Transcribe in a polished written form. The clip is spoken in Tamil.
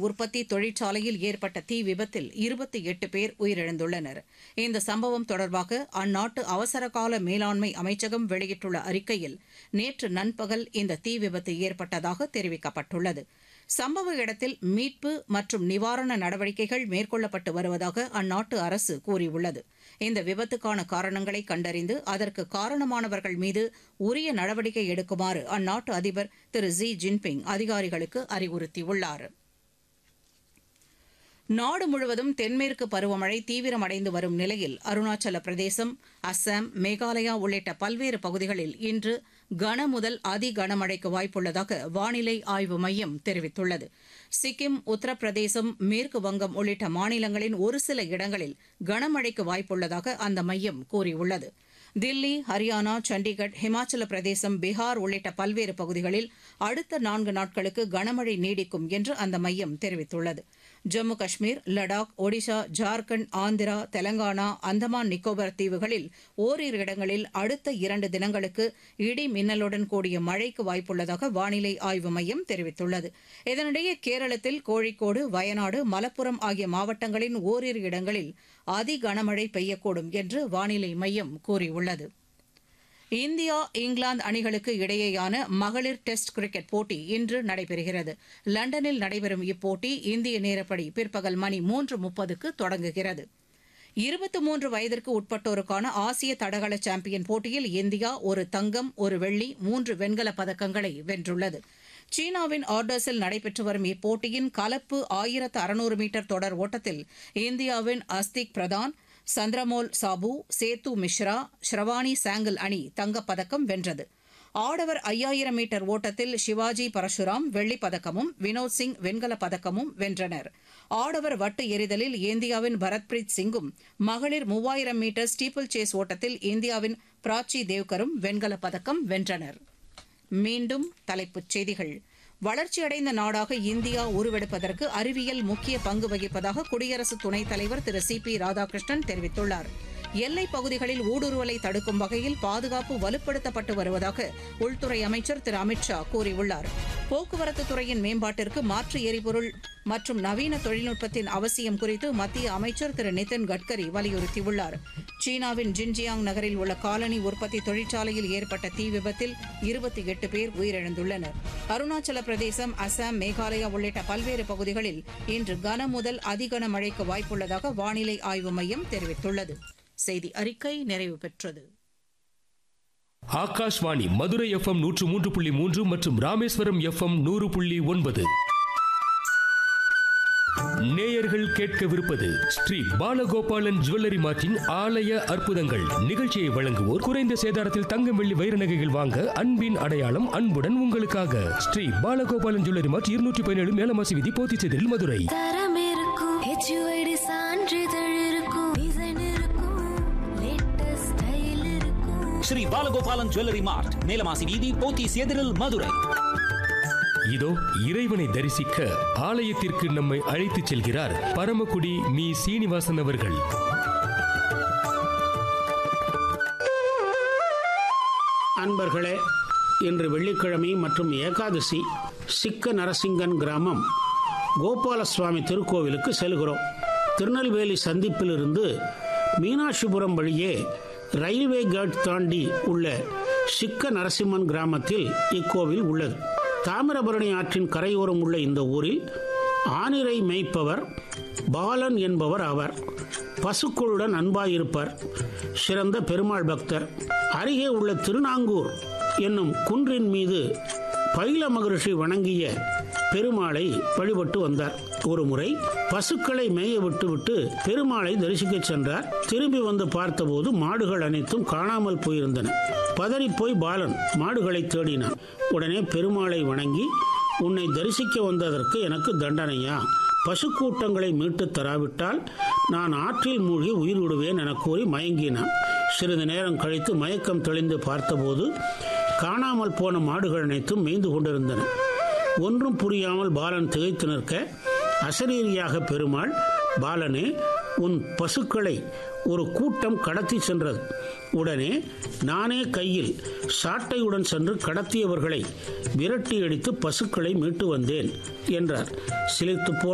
உற்பத்தி தொழிற்சாலையில் ஏற்பட்ட தீ விபத்தில் 28 பேர் உயிரிழந்துள்ளனர். இந்த சம்பவம் தொடர்பாக அந்நாட்டு அவசரகால மேலாண்மை அமைச்சகம் வெளியிட்டுள்ள அறிக்கையில் நேற்று நண்பகல் இந்த தீ விபத்து ஏற்பட்டதாக தெரிவிக்கப்பட்டுள்ளது. சம்பவ இடத்தில் மீட்பு மற்றும் நிவாரண நடவடிக்கைகள் மேற்கொள்ளப்பட்டு வருவதாக அந்நாட்டு அரசு கூறியுள்ளது. இந்த விபத்துக்கான காரணங்களை கண்டறிந்து அதற்கு காரணமானவர்கள் மீது உரிய நடவடிக்கை எடுக்குமாறு அந்நாட்டு அதிபர் திரு ஜி ஜின்பிங் அதிகாரிகளுக்கு அறிவுறுத்தியுள்ளார். நாடு முழுவதும் தென்மேற்கு பருவமழை தீவிரமடைந்து வரும் நிலையில் அருணாச்சல பிரதேசம், அஸ்ஸாம், மேகாலயா உள்ளிட்ட பல்வேறு பகுதிகளில் இன்று கன முதல் அதி கனமழைக்கு வாய்ப்புள்ளதாக வானிலை ஆய்வு மையம் தெரிவித்துள்ளது. சிக்கிம், உத்தரப்பிரதேசம், மேற்கு வங்கம் உள்ளிட்ட மாநிலங்களின் ஒரு சில இடங்களில் கனமழைக்கு வாய்ப்புள்ளதாக அந்த மையம் கூறியுள்ளது. தில்லி, ஹரியானா, சண்டிகர், ஹிமாச்சல பிரதேசம், பீகார் உள்ளிட்ட பல்வேறு பகுதிகளில் அடுத்த 4 நாட்களுக்கு கனமழை நீடிக்கும் என்று அந்த மையம் தெரிவித்துள்ளது. ஜம்மு காஷ்மீர், லடாக், ஒடிஷா, ஜார்க்கண்ட், ஆந்திரா, தெலங்கானா, அந்தமான் நிக்கோபார் தீவுகளில் ஓரிரு இடங்களில் அடுத்த 2 தினங்களுக்கு இடி மின்னலுடன் கூடிய மழைக்கு வாய்ப்புள்ளதாக வானிலை ஆய்வு மையம் தெரிவித்துள்ளது. இதனிடையே கேரளத்தில் கோழிக்கோடு, வயநாடு, மலப்புரம் ஆகிய மாவட்டங்களின் ஓரிரு இடங்களில் அதி கனமழை பெய்யக்கூடும் என்று வானிலை மையம் கூறியுள்ளது. இந்தியா, இங்கிலாந்து அணிகளுக்கு இடையேயான மகளிர் டெஸ்ட் கிரிக்கெட் போட்டி இன்று நடைபெறுகிறது. லண்டனில் நடைபெறும் இப்போட்டி இந்திய நேரப்படி பிற்பகல் மணி 3:30க்கு தொடங்குகிறது. 23 வயதிற்கு உட்பட்டோருக்கான ஆசிய தடகள சாம்பியன் போட்டியில் இந்தியா 1 தங்கம், 1 வெள்ளி, 3 வெண்கலப் பதக்கங்களை வென்றுள்ளது. சீனாவின் ஆர்டர்ஸில் நடைபெற்று வரும் இப்போட்டியின் கலப்பு 1600 மீட்டர் தொடர் ஓட்டத்தில் இந்தியாவின் அஸ்திக் பிரதான், சந்திரமோல் சாபு, சேத்து மிஸ்ரா, ஸ்ரவானி சாங்கல் அணி தங்கப்பதக்கம் வென்றது. ஆடவர் 5000 மீட்டர் ஓட்டத்தில் சிவாஜி பரசுராம் வெள்ளிப் பதக்கமும் வினோத் சிங் வெண்கலப் பதக்கமும் வென்றனர். ஆடவர் வட்டு எறிதலில் இந்தியாவின் பரத்பிரீத் சிங்கும், மகளிர் 3000 மீட்டர் ஸ்டீப்பிள் சேஸ் ஓட்டத்தில் இந்தியாவின் பிராச்சி தேவ்கரும் வெண்கலப் பதக்கம் வென்றனர். மீண்டும் தலைப்புச் செய்திகள். வளர்ச்சியடைந்த நாடாக இந்தியா உருவெடுப்பதற்கு அறிவியல் முக்கிய பங்கு வகிப்பதாக குடியரசு துணைத் தலைவர் திரு சி.பி. ராதாகிருஷ்ணன் தெரிவித்துள்ளார். எல்லைப் பகுதிகளில் ஊடுருவலை தடுக்கும் வகையில் பாதுகாப்பு வலுப்படுத்தப்பட்டு வருவதாக உள்துறை அமைச்சர் திரு அமித் ஷா கூறியுள்ளார். போக்குவரத்து துறையின் மேம்பாட்டிற்கு மாற்று எரிபொருள் மற்றும் நவீன தொழில்நுட்பத்தின் அவசியம் குறித்து மத்திய அமைச்சர் திரு நிதின் கட்கரி வலியுறுத்தியுள்ளார். சீனாவின் ஜின்ஜியாங் நகரில் உள்ள காலனி உற்பத்தி தொழிற்சாலையில் ஏற்பட்ட தீ விபத்தில் 28 பேர் உயிரிழந்துள்ளனர். அருணாச்சல பிரதேசம், அஸ்ஸாம், மேகாலயா உள்ளிட்ட பல்வேறு பகுதிகளில் இன்று கன முதல் அதிகன மழைக்கு வாய்ப்புள்ளதாக வானிலை ஆய்வு மையம் தெரிவித்துள்ளது. செய்தி அறிக்கை நிறைவு பெற்றது. ஆகாஷ்வாணி மதுரை FM 103.3 மற்றும் ராமேஸ்வரம் FM 100.9. நேயர்கள் கேட்கவிருப்பது ஸ்ரீ பாலகோபாலன் ஜுவல்லரி மார்ட்டின் ஆலய அற்புதங்கள். நிகழ்ச்சியை வழங்குவோர் குறைந்த சேதாரத்தில் தங்கம், வெள்ளி, வைர நகைகள் வாங்க அன்பின் அடையாளம் அன்புடன் உங்களுக்காக ஸ்ரீ பாலகோபாலன் ஜுவல்லரி மார்ட் 217 மேலமாசி வீதி, போத்திச்சேரில், மதுரை. ஸ்ரீ பாலகோபாலன் ஜுவல்லரி மார்ட், மேலமாசி வீதி, போத்திச்சேரில், மதுரை. இதோ இறைவனை தரிசிக்க ஆலயத்திற்கு நம்மை அழைத்துச் செல்கிறார் பரமக்குடி மீ. சீனிவாசன் அவர்கள். அன்பர்களே, இன்று வெள்ளிக்கிழமை மற்றும் ஏகாதசி. சிக்க நரசிங்கன் கிராமம் கோபாலசுவாமி திருக்கோவிலுக்கு செல்கிறோம். திருநெல்வேலி சந்திப்பிலிருந்து மீனாட்சிபுரம் வழியே ரயில்வே கேட் தாண்டி உள்ள சிக்க நரசிம்மன் கிராமத்தில் இக்கோவில் உள்ளது. தாமிரபரணி ஆற்றின் கரையோரம் உள்ள இந்த ஊரில் ஆனிரை மேய்ப்பவர் பாலன் என்பவர் ஆவார். பசுக்களுடன் அன்பாயிருப்பார். சிறந்த பெருமாள் பக்தர். அருகே உள்ள திருநாங்கூர் என்னும் குன்றின் மீது பைல மகரிஷி வணங்கிய பெருமாளை வழிபட்டு வந்தார். ஒரு முறை பசுக்களை மேய விட்டுவிட்டு பெருமாளை தரிசிக்க சென்றார். திரும்பி வந்து பார்த்தபோது மாடுகள் அனைத்தும் காணாமல் போயிருந்தன. பதறிப்போய் பாலன் மாடுகளை தேடினான். உடனே பெருமாளை வணங்கி, உன்னை தரிசிக்க வந்ததற்கு எனக்கு தண்டனையா? பசுக்கூட்டங்களை மீட்டு தராவிட்டால் நான் ஆற்றில் மூழ்கி உயிர் விடுவேன் என கூறி மயங்கினான். சிறிது நேரம் கழித்து மயக்கம் தெளிந்து பார்த்தபோது காணாமல் போன மாடுகள் அனைத்தும் மேய்ந்து கொண்டிருந்தன. ஒன்றும் புரியாமல் பாலன் திகைத்து நிற்க, அசரீரியாக பெருமாள், பாலனே, உன் பசுக்களை ஒரு கூட்டம் கடத்தி சென்றது. உடனே நானே கையில் சாட்டையுடன் சென்று கடத்தியவர்களை விரட்டி அடித்து பசுக்களை மீட்டு வந்தேன் என்றார். சிலிர்த்து